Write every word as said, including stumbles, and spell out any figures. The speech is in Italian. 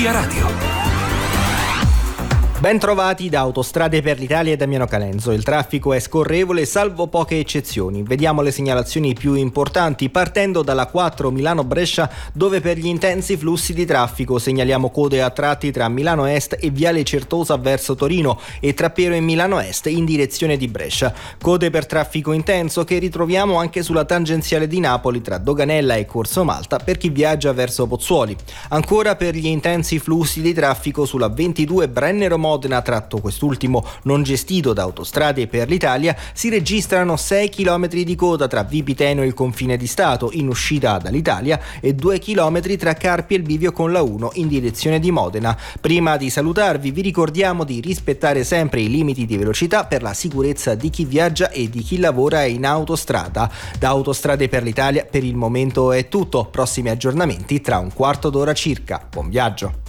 Via Radio. Ben trovati da Autostrade per l'Italia e Damiano Calenzo. Il traffico è scorrevole salvo poche eccezioni. Vediamo le segnalazioni più importanti partendo dalla quattro Milano-Brescia, dove per gli intensi flussi di traffico segnaliamo code a tratti tra Milano Est e Viale Certosa verso Torino e tra Piero e Milano Est in direzione di Brescia. Code per traffico intenso che ritroviamo anche sulla tangenziale di Napoli tra Doganella e Corso Malta per chi viaggia verso Pozzuoli. Ancora per gli intensi flussi di traffico sulla ventidue Brennero Modena, tratto quest'ultimo non gestito da Autostrade per l'Italia, si registrano sei chilometri di coda tra Vipiteno e il confine di Stato in uscita dall'Italia e due chilometri tra Carpi e il bivio con la uno in direzione di Modena. Prima di salutarvi vi ricordiamo di rispettare sempre i limiti di velocità per la sicurezza di chi viaggia e di chi lavora in autostrada. Da Autostrade per l'Italia per il momento è tutto. Prossimi aggiornamenti tra un quarto d'ora circa. Buon viaggio.